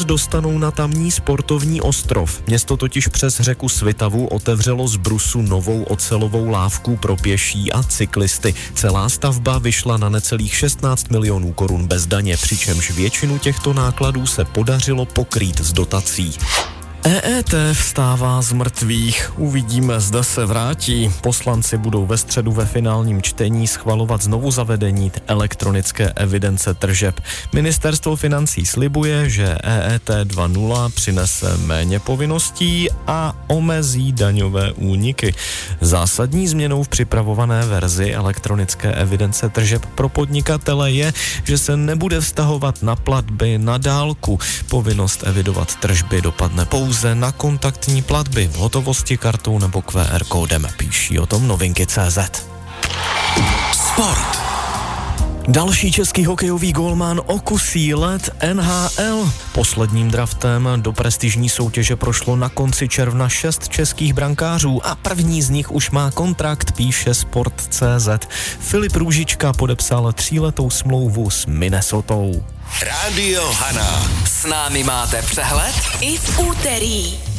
vůbec dostanou na tamní sportovní ostrov. Město totiž přes řeku Svitavu otevřelo z brusu novou ocelovou lávku pro pěší a cyklisty. Celá stavba vyšla na necelých 16 milionů korun bez daně, přičemž většinu těchto nákladů se podařilo pokrýt z dotací. EET vstává z mrtvých. Uvidíme, zda se vrátí. Poslanci budou ve středu ve finálním čtení schvalovat znovu zavedení elektronické evidence tržeb. Ministerstvo financí slibuje, že EET 2.0 přinese méně povinností a omezí daňové úniky. Zásadní změnou v připravované verzi elektronické evidence tržeb pro podnikatele je, že se nebude vztahovat na platby na dálku. Povinnost evidovat tržby dopadne pouze na kontaktní platby v hotovosti kartou nebo QR kódem, píší o tom Novinky.cz. Sport. Další český hokejový gólman okusí led NHL. Posledním draftem do prestižní soutěže prošlo na konci června 6 českých brankářů a první z nich už má kontrakt, píše Sport.cz. Filip Růžička podepsal 3letou smlouvu s Minnesotou. Rádio Hana. S námi máte přehled i v úterý.